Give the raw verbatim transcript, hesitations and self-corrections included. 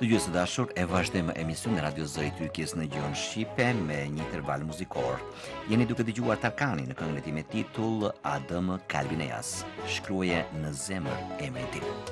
Dëgjues të dashur, e vazhdojmë emisionin e Radio Zëri Tyrkisë në gjuhën shqipe me një interval muzikor. Jeni duke dëgjuar Tarkani në këngën e tij me titull A D M Kalbinejas, shkruaje në zemër emri i tij.